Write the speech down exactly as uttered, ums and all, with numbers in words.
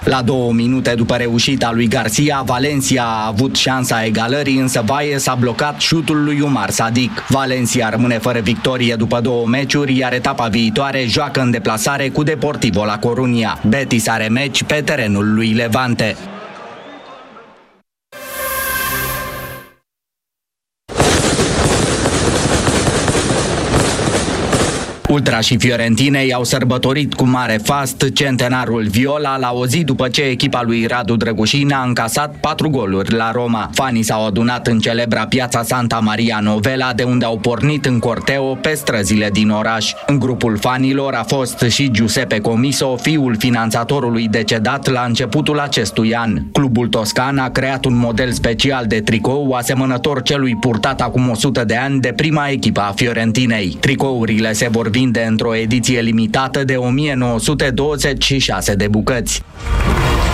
La două minute după reușita lui Garcia, Valencia a avut șansa egalării, însă Valles a blocat șutul lui Umar Sadiq. Valencia rămâne fără victorie după două meciuri, iar etapa viitoare joacă în deplasare cu Deportivo La Coruña. Betis are meci pe terenul lui Levante. Ultrașii Fiorentinei au sărbătorit cu mare fast centenarul Viola la o zi după ce echipa lui Radu Drăgușin a încasat patru goluri la Roma. Fanii s-au adunat în celebra piața Santa Maria Novella, de unde au pornit în corteo pe străzile din oraș. În grupul fanilor a fost și Giuseppe Comiso, fiul finanțatorului decedat la începutul acestui an. Clubul toscan a creat un model special de tricou asemănător celui purtat acum o sută de ani de prima echipă a Fiorentinei. Tricourile se vor vinde într-o ediție limitată de o mie nouă sute douăzeci și șase de bucăți.